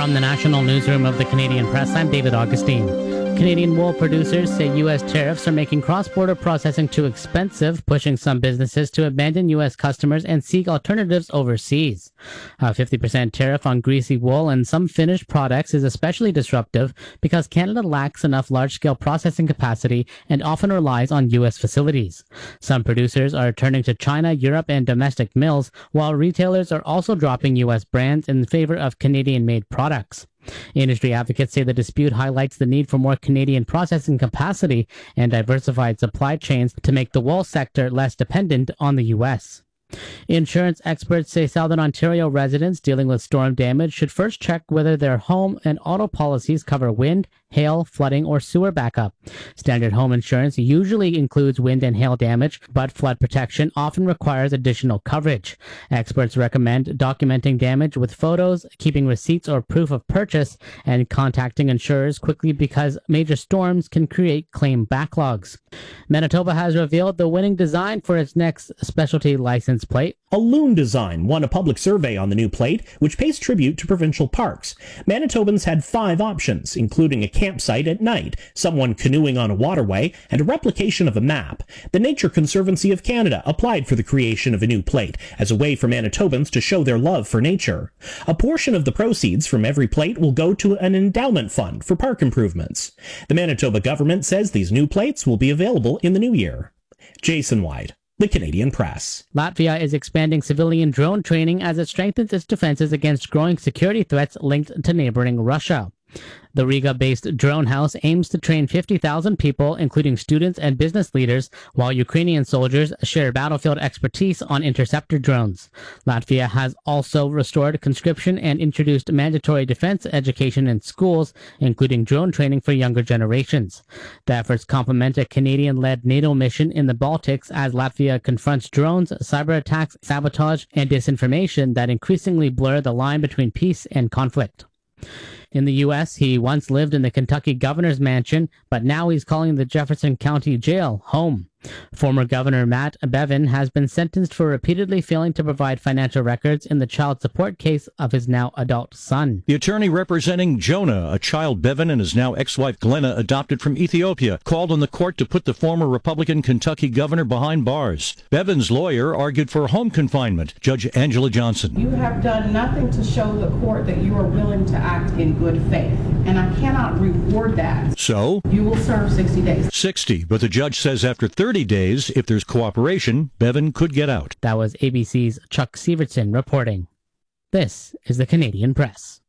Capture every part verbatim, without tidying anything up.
From the National Newsroom of the Canadian Press, I'm David Augustine. Canadian wool producers say U S tariffs are making cross-border processing too expensive, pushing some businesses to abandon U S customers and seek alternatives overseas. A fifty percent tariff on greasy wool and some finished products is especially disruptive because Canada lacks enough large-scale processing capacity and often relies on U S facilities. Some producers are turning to China, Europe, and domestic mills, while retailers are also dropping U S brands in favor of Canadian-made products. Industry advocates say the dispute highlights the need for more Canadian processing capacity and diversified supply chains to make the wool sector less dependent on the U S. Insurance experts say Southern Ontario residents dealing with storm damage should first check whether their home and auto policies cover wind, hail, flooding, or sewer backup. Standard home insurance usually includes wind and hail damage, but flood protection often requires additional coverage. Experts recommend documenting damage with photos, keeping receipts or proof of purchase, and contacting insurers quickly because major storms can create claim backlogs. Manitoba has revealed the winning design for its next specialty license plate. A loon design won a public survey on the new plate, which pays tribute to provincial parks. Manitobans had five options, including a campsite at night, someone canoeing on a waterway, and a replication of a map. The Nature Conservancy of Canada applied for the creation of a new plate as a way for Manitobans to show their love for nature. A portion of the proceeds from every plate will go to an endowment fund for park improvements. The Manitoba government says these new plates will be available in the new year. Jason White, The Canadian Press. Latvia is expanding civilian drone training as it strengthens its defenses against growing security threats linked to neighboring Russia. The Riga-based Drone House aims to train fifty thousand people, including students and business leaders, while Ukrainian soldiers share battlefield expertise on interceptor drones. Latvia has also restored conscription and introduced mandatory defense education in schools, including drone training for younger generations. The efforts complement a Canadian-led NATO mission in the Baltics as Latvia confronts drones, cyber attacks, sabotage, and disinformation that increasingly blur the line between peace and conflict. In the U S, he once lived in the Kentucky governor's mansion, but now he's calling the Jefferson County Jail home. Former Governor Matt Bevin has been sentenced for repeatedly failing to provide financial records in the child support case of his now adult son. The attorney representing Jonah, a child Bevin and his now ex-wife Glenna adopted from Ethiopia, called on the court to put the former Republican Kentucky governor behind bars. Bevin's lawyer argued for home confinement. Judge Angela Johnson. You have done nothing to show the court that you are willing to act in good faith, and I cannot reward that. So? You will serve sixty days. sixty, but the judge says after thirty days, if there's cooperation, Bevin could get out. That was A B C's Chuck Severson reporting. This is the Canadian Press.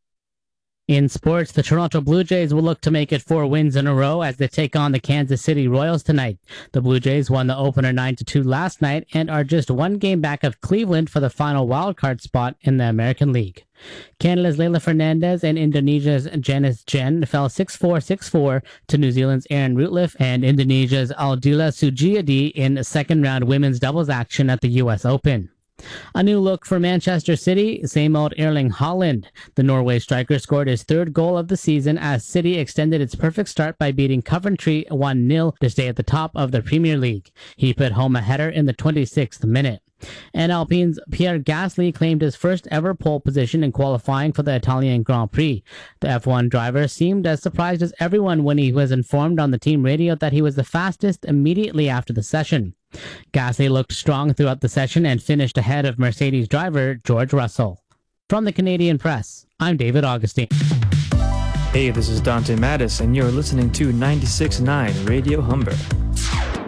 In sports, the Toronto Blue Jays will look to make it four wins in a row as they take on the Kansas City Royals tonight. The Blue Jays won the opener nine to two last night and are just one game back of Cleveland for the final wildcard spot in the American League. Canada's Leila Fernandez and Indonesia's Janice Jen fell six four, six four to New Zealand's Erin Routliffe and Indonesia's Aldila Sugiadi in second-round women's doubles action at the U S Open. A new look for Manchester City, same old Erling Haaland. The Norway striker scored his third goal of the season as City extended its perfect start by beating Coventry one nil to stay at the top of the Premier League. He put home a header in the twenty-sixth minute. And Alpine's Pierre Gasly claimed his first ever pole position in qualifying for the Italian Grand Prix. The F one driver seemed as surprised as everyone when he was informed on the team radio that he was the fastest immediately after the session. Gasly looked strong throughout the session and finished ahead of Mercedes driver George Russell. From the Canadian Press, I'm David Augustine. Hey, this is Dante Mattis, and you're listening to ninety-six point nine Radio Humber.